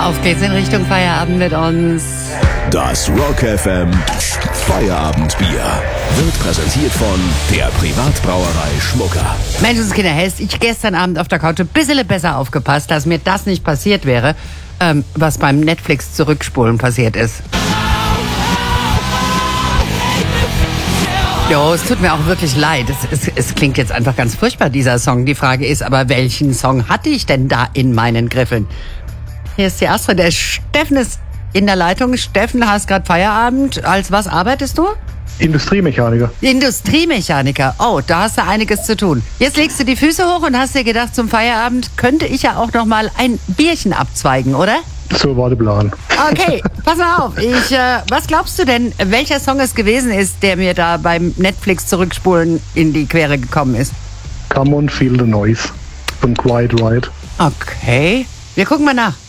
Auf geht's in Richtung Feierabend mit uns. Das Rock FM Feierabendbier wird präsentiert von der Privatbrauerei Schmucker. Menschenskinder, hätte ich gestern Abend auf der Couch ein bisschen besser aufgepasst, dass mir das nicht passiert wäre, was beim Netflix zurückspulen passiert ist. Jo, es tut mir auch wirklich leid. Es klingt jetzt einfach ganz furchtbar, dieser Song. Die Frage ist aber, welchen Song hatte ich denn da in meinen Griffeln? Hier ist die Astrid. Der Steffen ist in der Leitung. Steffen, hast gerade Feierabend. Als was arbeitest du? Industriemechaniker. Industriemechaniker. Oh, da hast du einiges zu tun. Jetzt legst du die Füße hoch und hast dir gedacht, zum Feierabend könnte ich ja auch noch mal ein Bierchen abzweigen, oder? So war der Plan. Okay, pass mal auf. Was glaubst du denn, welcher Song es gewesen ist, der mir da beim Netflix zurückspulen in die Quere gekommen ist? Come on, feel the noise von Quiet Riot. Okay, wir gucken mal nach.